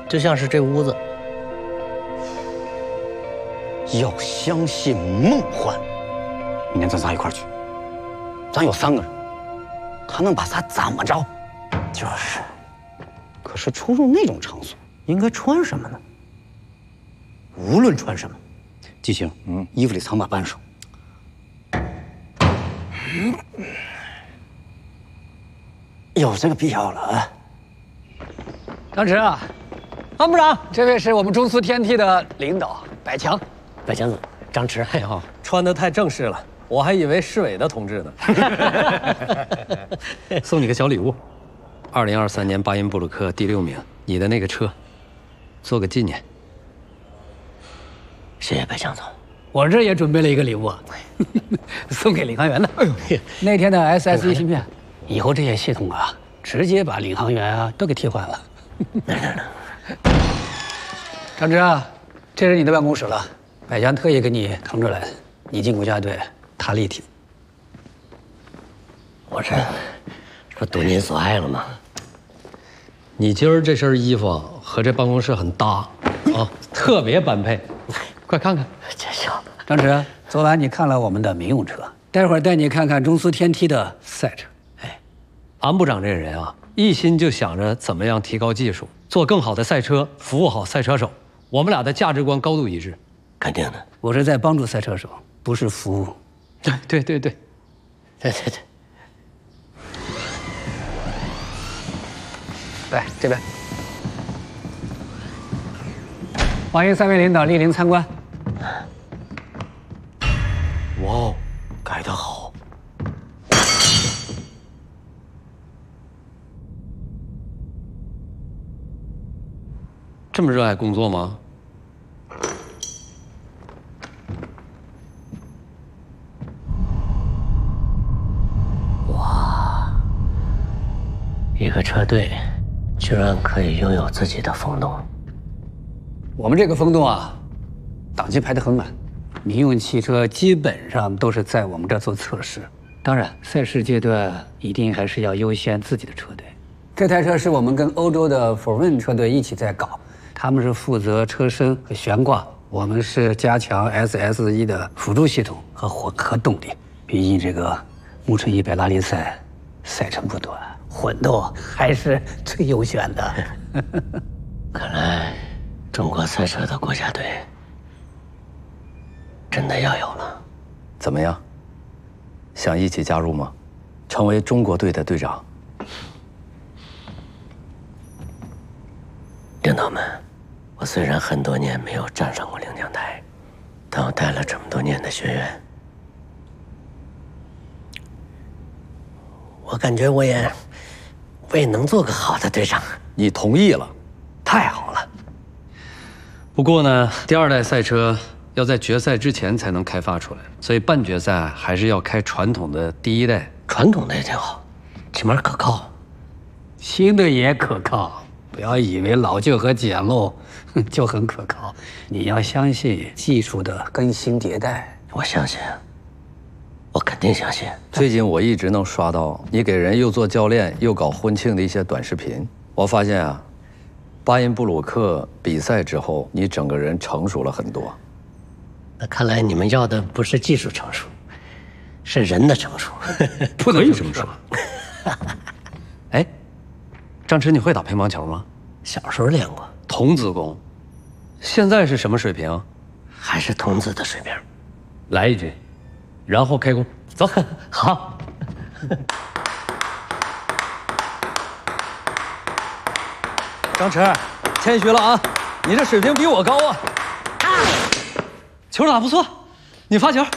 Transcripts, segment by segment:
就像是这屋子。 要相信梦幻。明天咱仨一块儿去，咱有3个人，他能把咱怎么着？就是。可是出入那种场所，应该穿什么呢？无论穿什么，季星，衣服里藏把扳手。有这个必要了啊！ 张弛啊， 安部长， 这位是我们中苏天梯的领导百强。 百强子，张弛， 哎呦，穿得太正式了，我还以为市委的同志呢。送你个小礼物，2023年巴音布鲁克第6名，你的那个车，做个纪念。 谢谢百强总。 我这也准备了一个礼物啊，送给领航员的。哎呦，那天的 SSE 芯片，以后这些系统啊，直接把领航员啊都给替换了。张弛啊，这是你的办公室了，百强特意给你腾出来的，你进国家队，他立体。 我这不夺您所爱了吗？ 你今儿这身衣服和这办公室很搭啊，特别般配。快看看， 见笑。 张弛，昨晚你看了我们的民用车，待会儿带你看看中苏天梯的赛车。 哎，安部长这个人啊，一心就想着怎么样提高技术，做更好的赛车，服务好赛车手。我们俩的价值观高度一致。 肯定的， 我是在帮助赛车手，不是服务。 对。 对。 来这边，欢迎3位领导莅临参观。 哇哦，改得好！ 这么热爱工作吗？ 一个车队居然可以拥有自己的风洞。 我们这个风洞啊，档期排得很满，民用汽车基本上都是在我们这儿做测试。当然，赛事阶段一定还是要优先自己的车队。这台车是我们跟欧洲的 Forvin 车队一起在搞，他们是负责车身和悬挂，我们是加强 SSE 的辅助系统和混合动力。毕竟这个慕春100拉力赛赛程不短，混动还是最优选的。 看来中国赛车的国家队真的要有了。 怎么样？想一起加入吗？成为中国队的队长？ 领导们，我虽然很多年没有站上过领奖台，但我带了这么多年的学员，我感觉我也能做个好的队长。 你同意了？ 太好了。 不过呢，第2代赛车要在决赛之前才能开发出来，所以半决赛还是要开传统的第1代。 传统的也挺好，起码可靠。 新的也可靠，不要以为老旧和简陋就很可靠。你要相信技术的更新迭代。 我相信，我肯定相信。 最近我一直能刷到你给人又做教练又搞婚庆的一些短视频，我发现啊，巴音布鲁克比赛之后，你整个人成熟了很多。 那看来你们要的不是技术成熟，是人的成熟。 不能这么说。哎，张弛，你会打乒乓球吗？ 小时候练过。 童子功，现在是什么水平？ 还是童子的水平。 来一局，然后开工。走。 好。 张弛，谦虚了啊，你这水平比我高啊。球打不错，你发球。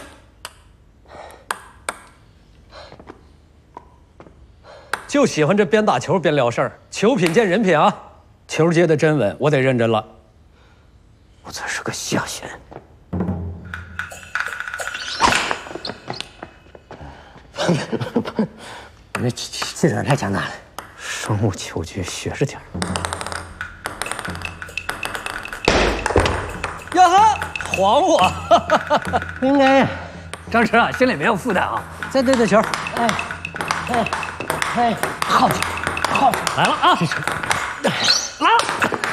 就喜欢这边打球边聊事儿，球品见人品啊！球接的真稳，我得认真了。 我才是个下线。那这点太简单了，生物球局学着点。 呀哈，晃我！ 应该呀。 张弛啊，心里没有负担啊。 再对对球。哎，好球，好球， 来了啊！ 这球